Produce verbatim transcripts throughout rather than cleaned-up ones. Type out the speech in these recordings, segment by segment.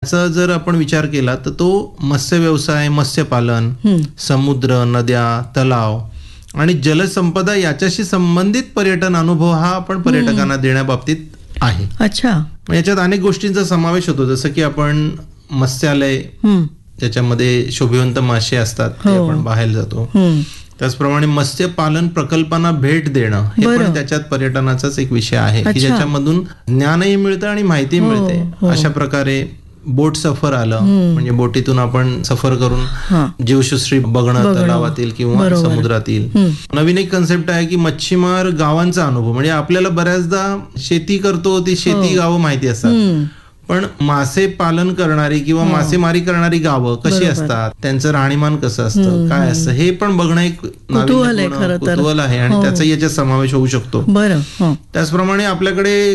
चा जर आपण विचार केला तर तो मत्स्य व्यवसाय, मत्स्यपालन, समुद्र, नद्या, तलाव आणि जलसंपदा याच्याशी संबंधित पर्यटन अनुभव हा आपण पर्यटकांना देण्याबाबतीत आहे. अच्छा. याच्यात अनेक गोष्टींचा समावेश होतो, जसं की आपण मत्स्यालय, त्याच्यामध्ये शोभिवंत मासे असतात, ते आपण बाहेर जातो. त्याचप्रमाणे मत्स्यपालन प्रकल्पांना भेट देणं हे पण त्याच्यात पर्यटनाचाच एक विषय आहे की ज्याच्यामधून ज्ञानही मिळतं आणि माहिती मिळते. अशा प्रकारे बोट सफर आलं, म्हणजे बोटीतून आपण सफर करून जीवसृष्टी बघणं तलावातील किंवा समुद्रातील. नवीन एक कन्सेप्ट आहे की मच्छीमार गावांचा अनुभव, म्हणजे आपल्याला बऱ्याचदा शेती करतो ती शेती गावं माहिती असतात, पण मासे पालन करणारी किंवा मासेमारी करणारी गावं कशी असतात, त्यांचं राहणीमान कसं असतं, काय असतं, हे पण बघणं एक कुतूहल आहे आणि त्याचा याच्यात समावेश होऊ शकतो. त्याचप्रमाणे आपल्याकडे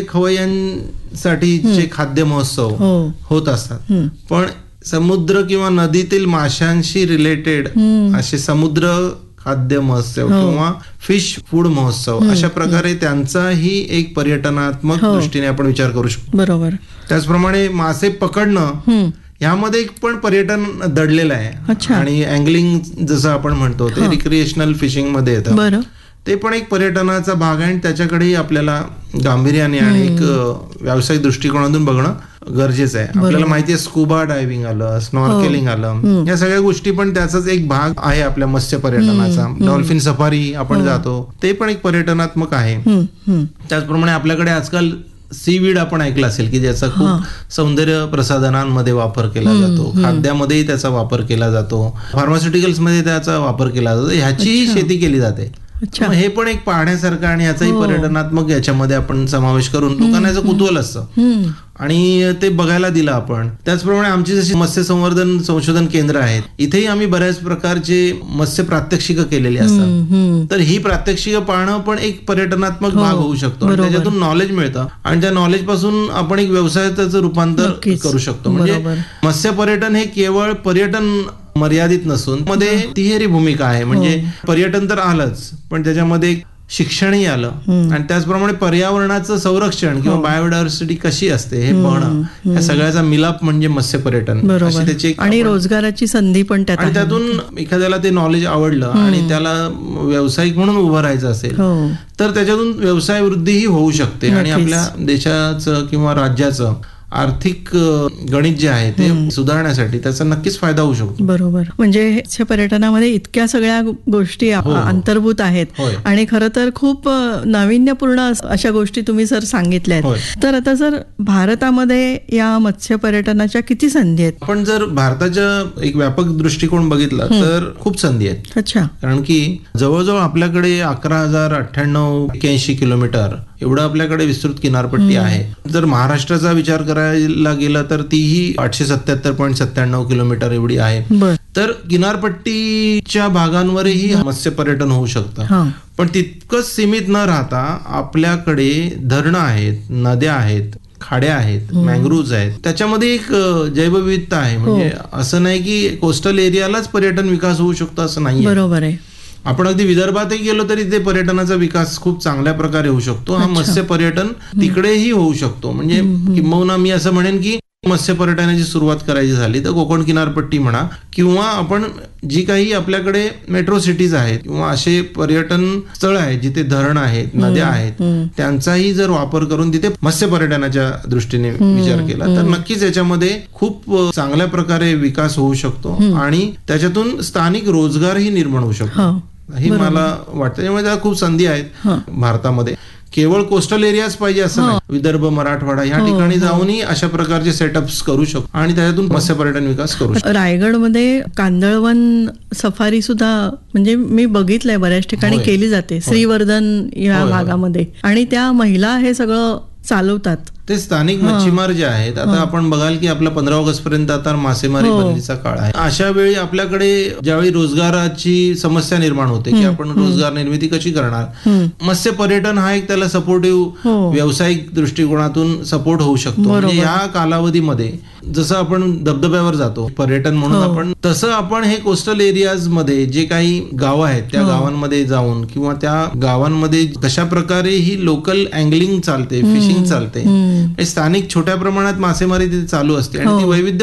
खवय्यांसाठीचे खाद्य महोत्सव होत असतात, पण समुद्र किंवा नदीतील माशांशी रिलेटेड असे समुद्र खाद्य महोत्सव किंवा फिश फूड महोत्सव अशा प्रकारे त्यांचाही एक पर्यटनात्मक दृष्टीने आपण विचार करू शकतो. बरोबर. त्याचप्रमाणे मासे पकडणं यामध्ये पण पर्यटन दडलेलं आहे आणि अँगलिंग जसं आपण म्हणतो ते रिक्रिएशनल फिशिंग मध्ये येतं, ते पण एक पर्यटनाचा भाग आहे आणि त्याच्याकडेही आपल्याला गांभीर्याने आणि एक व्यावसायिक दृष्टिकोनातून बघणं गरजेचं आहे. आपल्याला माहिती आहे स्कुबा डायव्हिंग आलं, स्नॉर्केलिंग आलं, या सगळ्या गोष्टी पण त्याचाच एक भाग आहे आपल्या मत्स्य पर्यटनाचा. डॉल्फिन सफारी आपण जातो, ते पण एक पर्यटनात्मक आहे. त्याचप्रमाणे आपल्याकडे आजकाल सीवीड आपण ऐकलं असेल की ज्याचा खूप सौंदर्य प्रसाधनांमध्ये वापर केला जातो, खाद्यामध्येही त्याचा वापर केला जातो, फार्मास्युटिकल्स मध्ये त्याचा वापर केला जातो, ह्याचीही शेती केली जाते. हे पण एक पाहण्यासारखं आणि याचाही पर्यटनात्मक याच्यामध्ये आपण समावेश करून लोकांना याचं कुतूहल असतं आणि ते बघायला दिलं आपण. त्याचप्रमाणे आमची जशी मत्स्य संवर्धन संशोधन केंद्र आहेत, इथेही आम्ही बऱ्याच प्रकारचे मत्स्य प्रात्यक्षिकं केलेली असतात, तर ही प्रात्यक्षिकं पाहणं पण एक पर्यटनात्मक भाग होऊ शकतो आणि त्याच्यातून नॉलेज मिळतं आणि त्या नॉलेज पासून आपण एक व्यवसायाचं रूपांतर करू शकतो. म्हणजे मत्स्य पर्यटन हे केवळ पर्यटन मर्यादित नसून मध्ये तिहेरी भूमिका आहे, म्हणजे पर्यटन तर आलंच पण त्याच्यामध्ये शिक्षणही आलं आणि त्याचप्रमाणे पर्यावरणाचं संरक्षण किंवा बायोडायव्हर्सिटी कशी असते हे बघणं, या सगळ्याचा मिलाप म्हणजे मत्स्य पर्यटन. त्याची आणि रोजगाराची संधी पण त्यात, आणि त्यातून एखाद्याला ते नॉलेज आवडलं आणि त्याला व्यावसायिक म्हणून उभं राहायचं असेल तर त्याच्यातून व्यवसाय वृद्धीही होऊ शकते आणि आपल्या देशाचं किंवा राज्याचं आर्थिक गणित जे आहे ते सुधारण्यासाठी त्याचा नक्कीच फायदा होऊ शकतो. बरोबर. म्हणजे पर्यटनामध्ये इतक्या सगळ्या गोष्टी अंतर्भूत आहेत आणि खरं तर खूप नाविन्यपूर्ण अशा गोष्टी तुम्ही सर सांगितल्या आहेत. तर आता सर भारतामध्ये या मत्स्य पर्यटनाच्या किती संधी आहेत? आपण जर भारताच्या एक व्यापक दृष्टिकोन बघितला तर खूप संधी आहेत. अच्छा. कारण की जवळजवळ आपल्याकडे अकरा हजार अठ्ठ्याण्णव एक्क्याऐंशी किलोमीटर एवढं आपल्याकडे विस्तृत किनारपट्टी आहे. जर महाराष्ट्राचा विचार करायला गेला तर तीही आठशे सत्याहत्तर पॉईंट सत्त्याण्णव किलोमीटर एवढी आहे. तर किनारपट्टीच्या भागांवरही मत्स्य पर्यटन होऊ शकतं, पण तितकंच सीमित न राहता आपल्याकडे धरणं आहेत, नद्या आहेत, खाड्या आहेत, मँग्रोव्ज आहेत, त्याच्यामध्ये एक जैवविविधता आहे. म्हणजे असं नाही की कोस्टल एरियालाच पर्यटन विकास होऊ शकतो असं नाही. बरोबर आहे. आपण अगदी विदर्भातही गेलो तरी ते पर्यटनाचा विकास खूप चांगल्या प्रकारे होऊ शकतो. हा मत्स्य पर्यटन तिकडेही होऊ शकतो. म्हणजे किंबहुना मी असं म्हणेन की मत्स्य पर्यटनाची सुरुवात करायची झाली तर कोकण किनारपट्टी म्हणा किंवा आपण जी काही आपल्याकडे मेट्रो सिटीज आहेत किंवा असे पर्यटन स्थळ आहेत जिथे धरण आहेत, नद्या आहेत, त्यांचाही जर वापर करून तिथे मत्स्य पर्यटनाच्या दृष्टीने विचार केला तर नक्कीच याच्यामध्ये खूप चांगल्या प्रकारे विकास होऊ शकतो आणि त्याच्यातून स्थानिक रोजगारही निर्माण होऊ शकतो ही मला वाटतं. त्यामुळे त्या खूप संधी आहेत भारतामध्ये. केवळ कोस्टल एरियाच पाहिजे असं नाही, विदर्भ, मराठवाडा ह्या ठिकाणी जाऊनही अशा प्रकारचे सेटअप्स करू शकतो आणि त्याच्यातून मत्स्य पर्यटन विकास करू शकतो. रायगडमध्ये कांदळवन सफारी सुद्धा म्हणजे मी बघितलंय बऱ्याच ठिकाणी केली जाते, श्रीवर्धन या भागामध्ये, आणि त्या महिला हे सगळं चालवतात. ते स्थानिक मच्छीमार जे आहेत, आता आपण बघाल की आपला पंधरा ऑगस्ट पर्यंत आता मासेमारी बंदीचा काळ आहे. अशा वेळी आपल्याकडे ज्यावेळी रोजगाराची समस्या निर्माण होते की आपण रोजगार निर्मिती कशी करणार, मत्स्य पर्यटन हा एक त्याला सपोर्टिव्ह व्यावसायिक दृष्टिकोनातून सपोर्ट होऊ शकतो. म्हणजे या कालावधीमध्ये जसं आपण धबधब्यावर जातो पर्यटन म्हणून आपण, तसं आपण हे कोस्टल एरियाज मध्ये जे काही गावं आहेत त्या गावांमध्ये जाऊन किंवा त्या गावांमध्ये कशा प्रकारे ही लोकल अँगलिंग चालते, फिशिंग चालते, स्थानिक छोट्या प्रमाणात मासेमारी तिथे चालू असते आणि ती वैविध्य